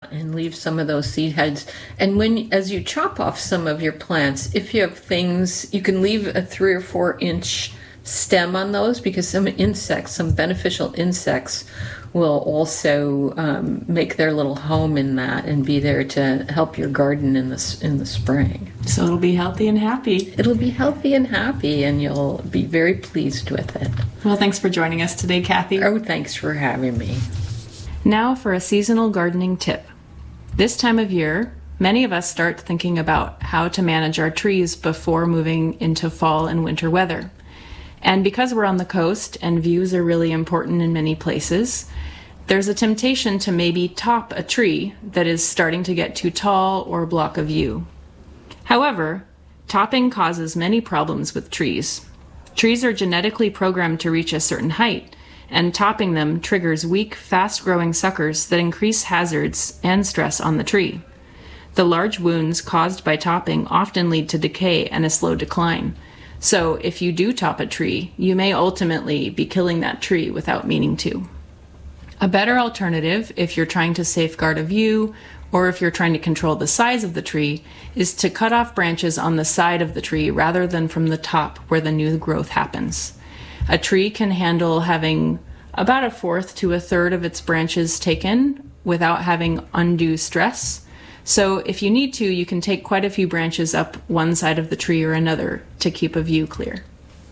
and leave some of those seed heads. And as you chop off some of your plants, if you have things, you can leave a 3 or 4 inch stem on those, because some beneficial insects will also make their little home in that and be there to help your garden in the spring. So it'll be healthy and happy. It'll be healthy and happy, and you'll be very pleased with it. Well, thanks for joining us today, Kathy. Oh, thanks for having me. Now for a seasonal gardening tip. This time of year, many of us start thinking about how to manage our trees before moving into fall and winter weather. And because we're on the coast and views are really important in many places, there's a temptation to maybe top a tree that is starting to get too tall or block a view. However, topping causes many problems with trees. Trees are genetically programmed to reach a certain height, and topping them triggers weak, fast-growing suckers that increase hazards and stress on the tree. The large wounds caused by topping often lead to decay and a slow decline. So if you do top a tree, you may ultimately be killing that tree without meaning to. A better alternative, if you're trying to safeguard a view, or if you're trying to control the size of the tree, is to cut off branches on the side of the tree rather than from the top where the new growth happens. A tree can handle having about 1/4 to 1/3 of its branches taken without having undue stress. So if you need to, you can take quite a few branches up one side of the tree or another to keep a view clear.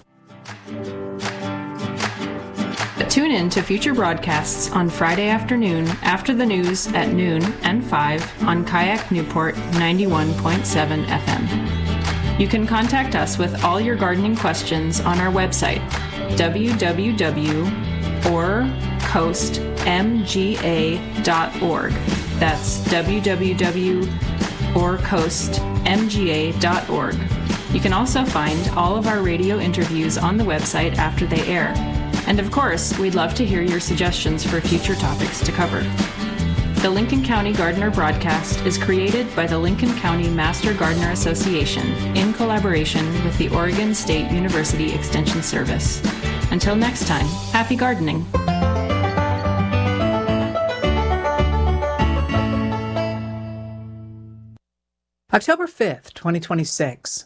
Tune in to future broadcasts on Friday afternoon after the news at noon and 5 on Kayak Newport 91.7 FM. You can contact us with all your gardening questions on our website, www.orcoastmga.org. That's www.orcoastmga.org. You can also find all of our radio interviews on the website after they air. And of course, we'd love to hear your suggestions for future topics to cover. The Lincoln County Gardener broadcast is created by the Lincoln County Master Gardener Association in collaboration with the Oregon State University Extension Service. Until next time, happy gardening! October 5th, 2026.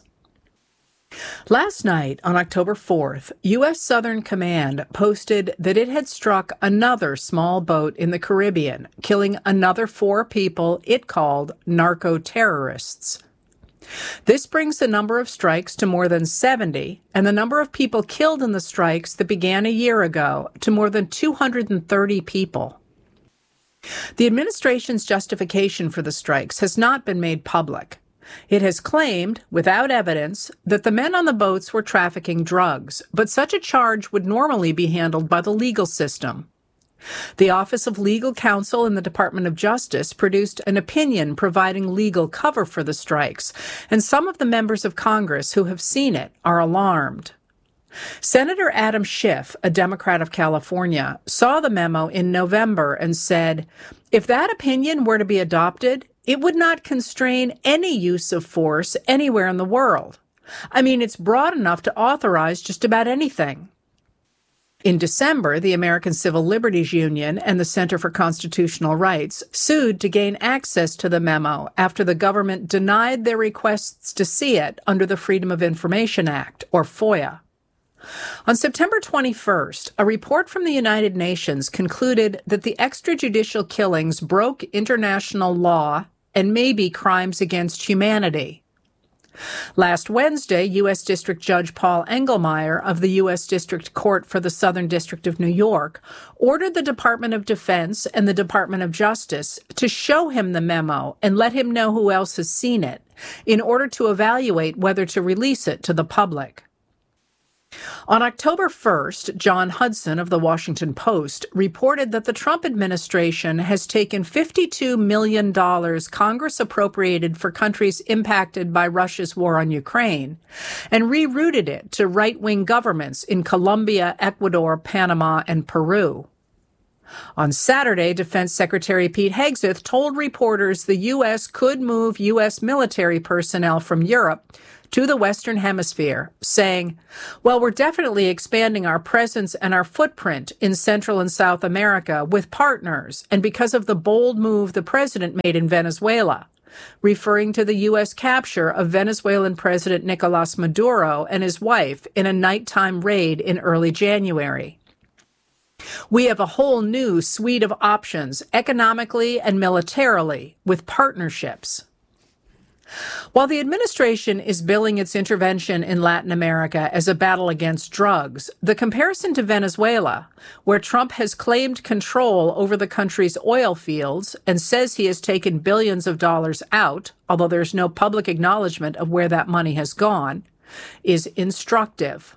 Last night, on October 4th, U.S. Southern Command posted that it had struck another small boat in the Caribbean, killing another 4 people it called narco-terrorists. This brings the number of strikes to more than 70, and the number of people killed in the strikes that began a year ago to more than 230 people. The administration's justification for the strikes has not been made public. It has claimed, without evidence, that the men on the boats were trafficking drugs, but such a charge would normally be handled by the legal system. The Office of Legal Counsel in the Department of Justice produced an opinion providing legal cover for the strikes, and some of the members of Congress who have seen it are alarmed. Senator Adam Schiff, a Democrat of California, saw the memo in November and said, "If that opinion were to be adopted, it would not constrain any use of force anywhere in the world. I mean, it's broad enough to authorize just about anything." In December, the American Civil Liberties Union and the Center for Constitutional Rights sued to gain access to the memo after the government denied their requests to see it under the Freedom of Information Act, or FOIA. On September 21st, a report from the United Nations concluded that the extrajudicial killings broke international law and may be crimes against humanity. Last Wednesday, U.S. District Judge Paul Engelmeyer of the U.S. District Court for the Southern District of New York ordered the Department of Defense and the Department of Justice to show him the memo and let him know who else has seen it in order to evaluate whether to release it to the public. On October 1st, John Hudson of the Washington Post reported that the Trump administration has taken $52 million Congress appropriated for countries impacted by Russia's war on Ukraine and rerouted it to right-wing governments in Colombia, Ecuador, Panama, and Peru. On Saturday, Defense Secretary Pete Hegseth told reporters the U.S. could move U.S. military personnel from Europe to the Western Hemisphere, saying, "Well, we're definitely expanding our presence and our footprint in Central and South America with partners, and because of the bold move the president made in Venezuela," referring to the U.S. capture of Venezuelan President Nicolas Maduro and his wife in a nighttime raid in early January. "We have a whole new suite of options, economically and militarily, with partnerships." While the administration is billing its intervention in Latin America as a battle against drugs, the comparison to Venezuela, where Trump has claimed control over the country's oil fields and says he has taken billions of dollars out, although there's no public acknowledgement of where that money has gone, is instructive.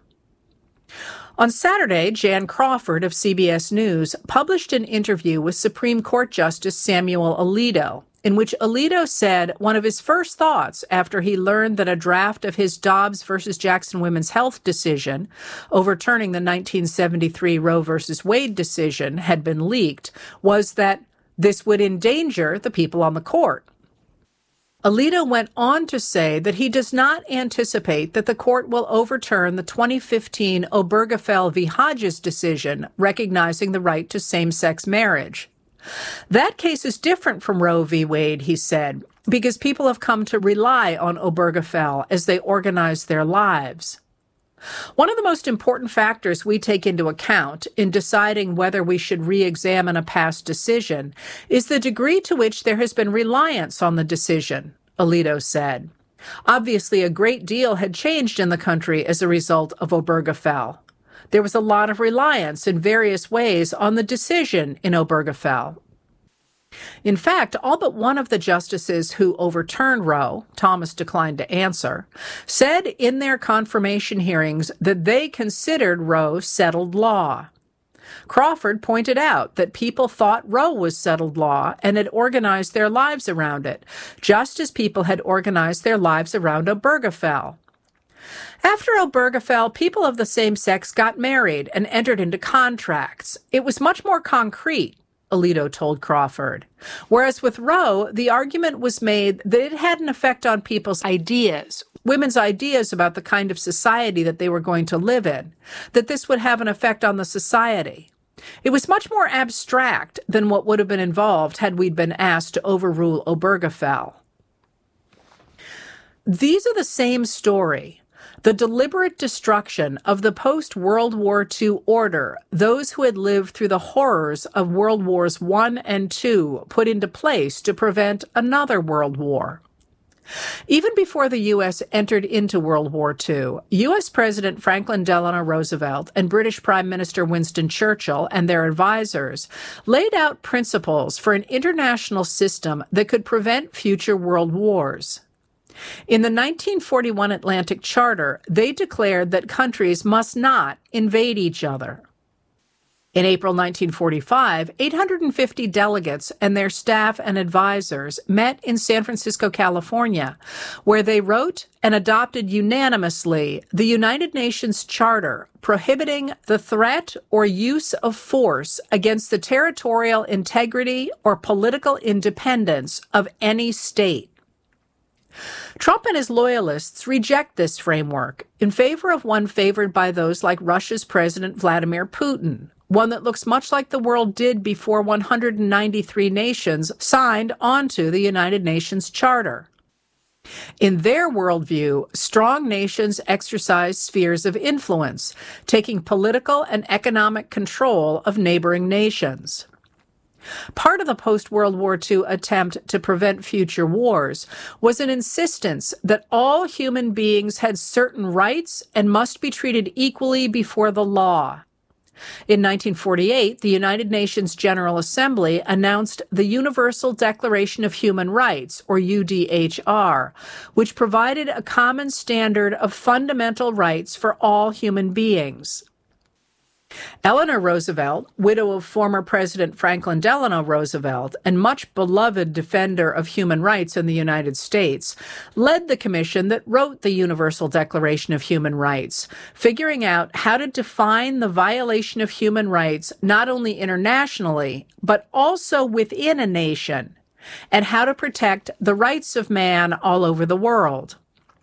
On Saturday, Jan Crawford of CBS News published an interview with Supreme Court Justice Samuel Alito, in which Alito said one of his first thoughts after he learned that a draft of his Dobbs versus Jackson Women's Health decision, overturning the 1973 Roe versus Wade decision, had been leaked, was that this would endanger the people on the court. Alito went on to say that he does not anticipate that the court will overturn the 2015 Obergefell v. Hodges decision recognizing the right to same-sex marriage. That case is different from Roe v. Wade, he said, because people have come to rely on Obergefell as they organize their lives. One of the most important factors we take into account in deciding whether we should re-examine a past decision is the degree to which there has been reliance on the decision, Alito said. Obviously, a great deal had changed in the country as a result of Obergefell. There was a lot of reliance in various ways on the decision in Obergefell. In fact, all but one of the justices who overturned Roe, Thomas declined to answer, said in their confirmation hearings that they considered Roe settled law. Crawford pointed out that people thought Roe was settled law and had organized their lives around it, just as people had organized their lives around Obergefell. After Obergefell, people of the same sex got married and entered into contracts. It was much more concrete, Alito told Crawford. Whereas with Roe, the argument was made that it had an effect on people's ideas, women's ideas about the kind of society that they were going to live in, that this would have an effect on the society. It was much more abstract than what would have been involved had we been asked to overrule Obergefell. These are the same story. The deliberate destruction of the post-World War II order those who had lived through the horrors of World Wars I and II put into place to prevent another World War. Even before the U.S. entered into World War II, U.S. President Franklin Delano Roosevelt and British Prime Minister Winston Churchill and their advisors laid out principles for an international system that could prevent future world wars. In the 1941 Atlantic Charter, they declared that countries must not invade each other. In April 1945, 850 delegates and their staff and advisors met in San Francisco, California, where they wrote and adopted unanimously the United Nations Charter prohibiting the threat or use of force against the territorial integrity or political independence of any state. Trump and his loyalists reject this framework in favor of one favored by those like Russia's President Vladimir Putin, one that looks much like the world did before 193 nations signed onto the United Nations Charter. In their worldview, strong nations exercise spheres of influence, taking political and economic control of neighboring nations. Part of the post-World War II attempt to prevent future wars was an insistence that all human beings had certain rights and must be treated equally before the law. In 1948, the United Nations General Assembly announced the Universal Declaration of Human Rights, or UDHR, which provided a common standard of fundamental rights for all human beings. Eleanor Roosevelt, widow of former President Franklin Delano Roosevelt and much beloved defender of human rights in the United States, led the commission that wrote the Universal Declaration of Human Rights, figuring out how to define the violation of human rights not only internationally, but also within a nation, and how to protect the rights of man all over the world.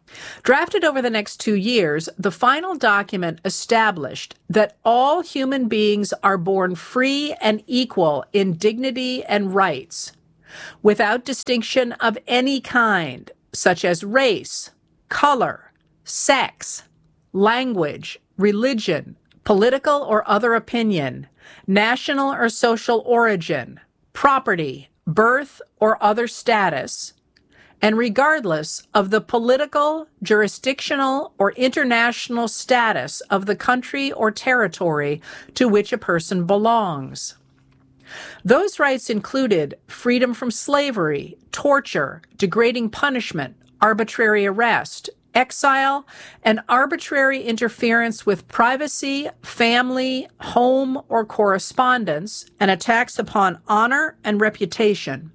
Drafted over the next 2 years, the final document established that all human beings are born free and equal in dignity and rights, without distinction of any kind, such as race, color, sex, language, religion, political or other opinion, national or social origin, property, birth, or other status, and regardless of the political, jurisdictional, or international status of the country or territory to which a person belongs. Those rights included freedom from slavery, torture, degrading punishment, arbitrary arrest, exile, and arbitrary interference with privacy, family, home, or correspondence, and attacks upon honor and reputation.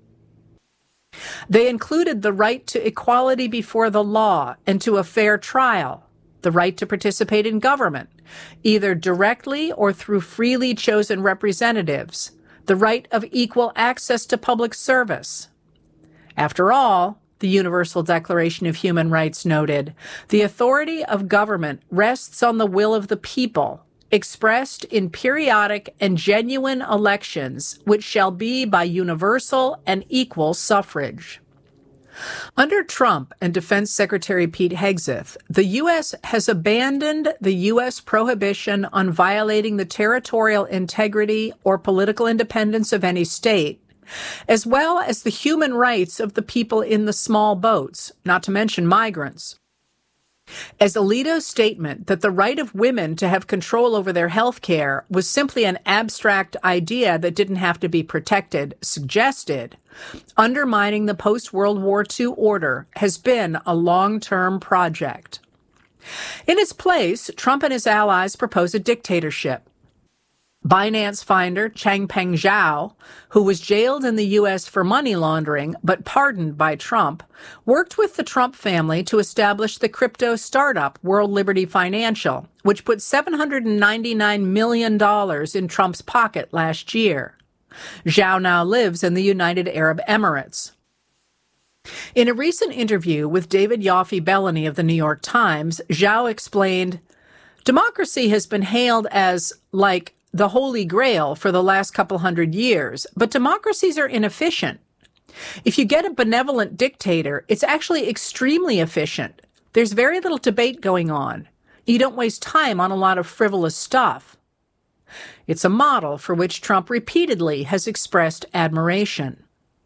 They included the right to equality before the law and to a fair trial, the right to participate in government, either directly or through freely chosen representatives, the right of equal access to public service. After all, the Universal Declaration of Human Rights noted, the authority of government rests on the will of the people, expressed in periodic and genuine elections, which shall be by universal and equal suffrage. Under Trump and Defense Secretary Pete Hegseth, the U.S. has abandoned the U.S. prohibition on violating the territorial integrity or political independence of any state, as well as the human rights of the people in the small boats, not to mention migrants. As Alito's statement that the right of women to have control over their health care was simply an abstract idea that didn't have to be protected suggested, undermining the post-World War II order has been a long-term project. In its place, Trump and his allies propose a dictatorship. Binance founder Changpeng Zhao, who was jailed in the U.S. for money laundering but pardoned by Trump, worked with the Trump family to establish the crypto startup World Liberty Financial, which put $799 million in Trump's pocket last year. Zhao now lives in the United Arab Emirates. In a recent interview with David Yoffe-Bellany of the New York Times, Zhao explained, "Democracy has been hailed as, like, the Holy Grail for the last couple hundred years, but democracies are inefficient. If you get a benevolent dictator, it's actually extremely efficient. There's very little debate going on. You don't waste time on a lot of frivolous stuff." It's a model for which Trump repeatedly has expressed admiration.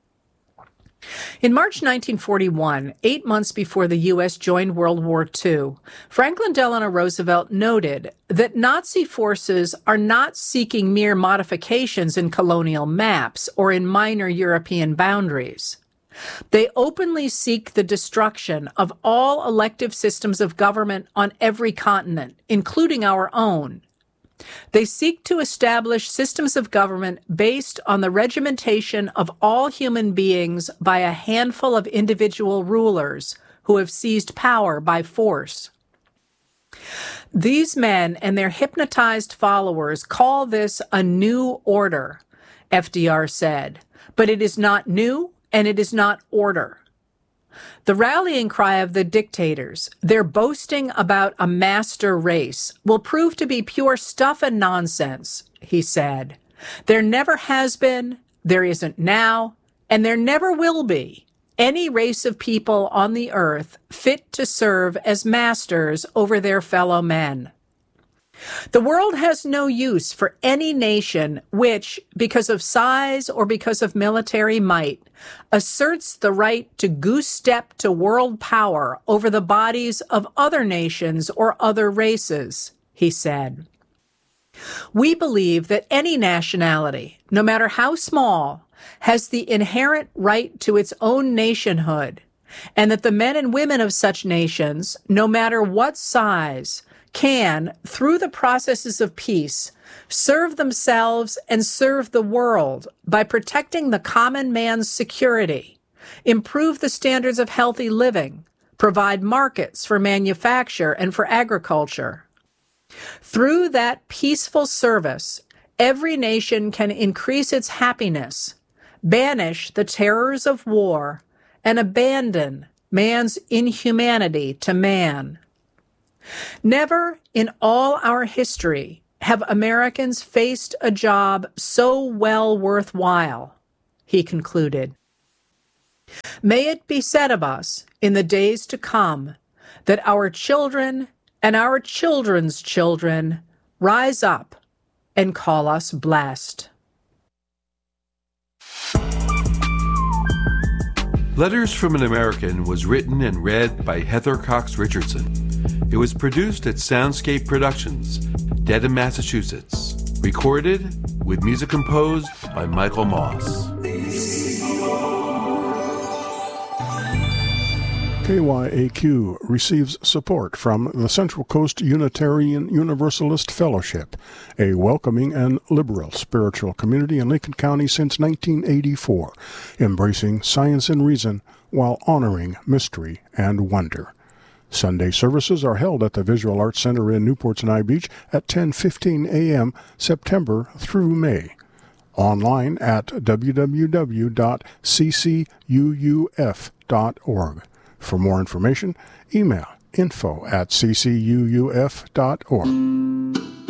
In March 1941, 8 months before the U.S. joined World War II, Franklin Delano Roosevelt noted that Nazi forces are not seeking mere modifications in colonial maps or in minor European boundaries. They openly seek the destruction of all elective systems of government on every continent, including our own. They seek to establish systems of government based on the regimentation of all human beings by a handful of individual rulers who have seized power by force. These men and their hypnotized followers call this a new order, FDR said, but it is not new and it is not order. The rallying cry of the dictators, their boasting about a master race, will prove to be pure stuff and nonsense, he said. There never has been, there isn't now, and there never will be any race of people on the earth fit to serve as masters over their fellow men. The world has no use for any nation which, because of size or because of military might, asserts the right to goose-step to world power over the bodies of other nations or other races, he said. We believe that any nationality, no matter how small, has the inherent right to its own nationhood, and that the men and women of such nations, no matter what size, can, through the processes of peace, serve themselves and serve the world by protecting the common man's security, improve the standards of healthy living, provide markets for manufacture and for agriculture. Through that peaceful service, every nation can increase its happiness, banish the terrors of war, and abandon man's inhumanity to man. Never in all our history have Americans faced a job so well worthwhile, he concluded. May it be said of us in the days to come that our children and our children's children rise up and call us blessed. Letters from an American was written and read by Heather Cox Richardson. It was produced at Soundscape Productions, Dedham, Massachusetts. Recorded with music composed by Michael Moss. KYAQ receives support from the Central Coast Unitarian Universalist Fellowship, a welcoming and liberal spiritual community in Lincoln County since 1984, embracing science and reason while honoring mystery and wonder. Sunday services are held at the Visual Arts Center in Newport Sinai Beach at 10:15 a.m. September through May. Online at www.ccuuf.org. For more information, email info@ccuuf.org.